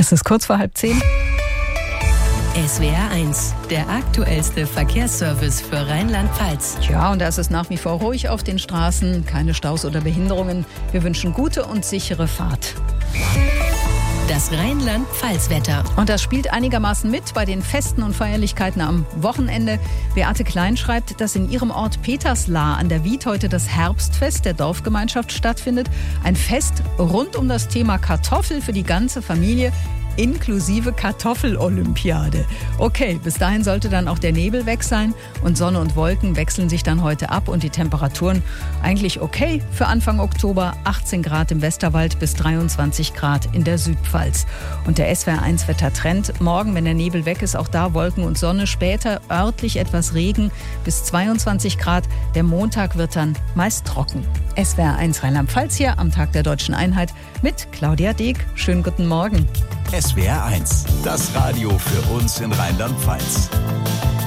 Es ist kurz vor 9:30. SWR 1, der aktuellste Verkehrsservice für Rheinland-Pfalz. Ja, und da ist es nach wie vor ruhig auf den Straßen, keine Staus oder Behinderungen. Wir wünschen gute und sichere Fahrt. Das Rheinland-Pfalz-Wetter. Und das spielt einigermaßen mit bei den Festen und Feierlichkeiten am Wochenende. Beate Klein schreibt, dass in ihrem Ort Peterslaar an der Wied heute das Herbstfest der Dorfgemeinschaft stattfindet. Ein Fest rund um das Thema Kartoffel für die ganze Familie, inklusive Kartoffelolympiade. Okay, bis dahin sollte dann auch der Nebel weg sein und Sonne und Wolken wechseln sich dann heute ab und die Temperaturen eigentlich okay für Anfang Oktober. 18 Grad im Westerwald bis 23 Grad in der Südpfalz. Und der SWR 1 Wettertrend. Morgen, wenn der Nebel weg ist, auch da Wolken und Sonne. Später örtlich etwas Regen bis 22 Grad. Der Montag wird dann meist trocken. SWR 1 Rheinland-Pfalz hier am Tag der Deutschen Einheit mit Claudia Deek. Schönen guten Morgen. SWR 1, das Radio für uns in Rheinland-Pfalz.